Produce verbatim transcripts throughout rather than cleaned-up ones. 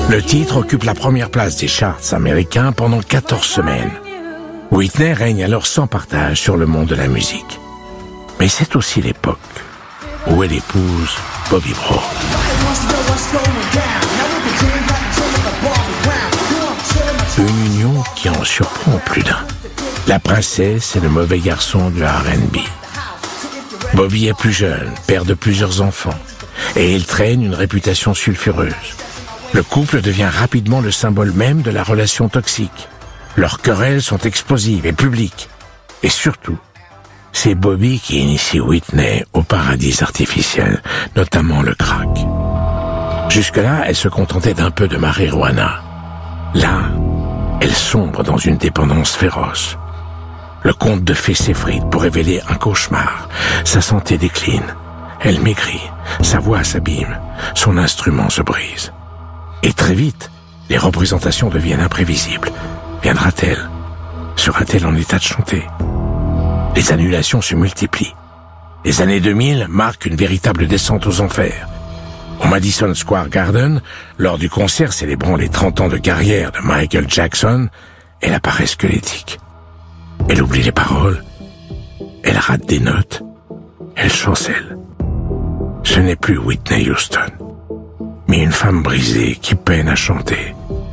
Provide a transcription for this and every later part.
Le titre occupe la première place des charts américains pendant quatorze semaines. Whitney règne alors sans partage sur le monde de la musique. Mais c'est aussi l'époque où elle épouse Bobby Brown. Une union qui en surprend plus d'un. La princesse et le mauvais garçon du R and B. Bobby est plus jeune, père de plusieurs enfants, et il traîne une réputation sulfureuse. Le couple devient rapidement le symbole même de la relation toxique. Leurs querelles sont explosives et publiques. Et surtout, c'est Bobby qui initie Whitney au paradis artificiel, notamment le crack. Jusque-là, elle se contentait d'un peu de marijuana. Là, elle sombre dans une dépendance féroce. Le conte de fées s'effrite pour révéler un cauchemar. Sa santé décline. Elle maigrit. Sa voix s'abîme. Son instrument se brise. Et très vite, les représentations deviennent imprévisibles. Viendra-t-elle? Sera-t-elle en état de chanter? Les annulations se multiplient. Les années deux mille marquent une véritable descente aux enfers. Au Madison Square Garden, lors du concert célébrant les trente ans de carrière de Michael Jackson, elle apparaît squelettique. Elle oublie les paroles, elle rate des notes, elle chancelle. Ce n'est plus Whitney Houston, mais une femme brisée qui peine à chanter.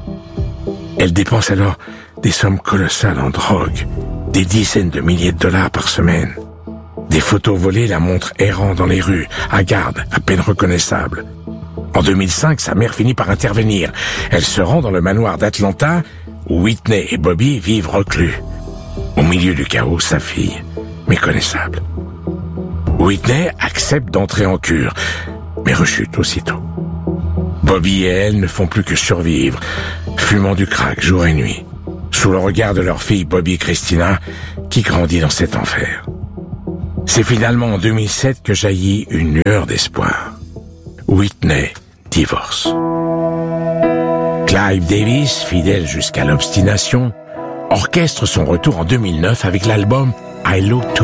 Elle dépense alors des sommes colossales en drogue, des dizaines de milliers de dollars par semaine. Des photos volées la montrent errant dans les rues, à garde, à peine reconnaissable. En deux mille cinq, sa mère finit par intervenir. Elle se rend dans le manoir d'Atlanta, où Whitney et Bobby vivent reclus. Au milieu du chaos, sa fille, méconnaissable. Whitney accepte d'entrer en cure, mais rechute aussitôt. Bobby et elle ne font plus que survivre, fumant du crack jour et nuit, sous le regard de leur fille Bobby Christina, qui grandit dans cet enfer. C'est finalement en deux mille sept que jaillit une lueur d'espoir. Whitney divorce. Clive Davis, fidèle jusqu'à l'obstination, orchestre son retour en deux mille neuf avec l'album I Look to